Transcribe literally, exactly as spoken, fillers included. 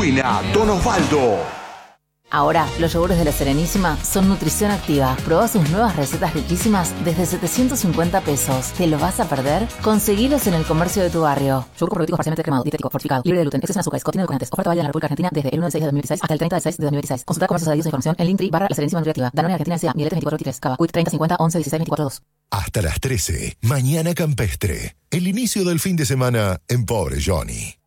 Suena Don Osvaldo. Ahora, los yogures de La Serenísima son nutrición activa. Probá sus nuevas recetas riquísimas desde setecientos cincuenta pesos. ¿Te lo vas a perder? Conseguilos en el comercio de tu barrio. Yogur probiótico parcialmente cremado, dietético, fortificado, libre de gluten, exceso en azúcares, contiene edulcorantes. Oferta válida en la República Argentina desde el uno de seis de dos mil dieciséis hasta el treinta de seis de dos mil veintiséis. Consulta comercios adheridos e información en Linktree barra La Serenísima Nutritiva. Danone Argentina S A, Mieletes veinticuatro veintitrés, Cava, Quick treinta cincuenta once dieciséis veinticuatro dos. Hasta las trece, Mañana Campestre. El inicio del fin de semana en Pobre Johnny.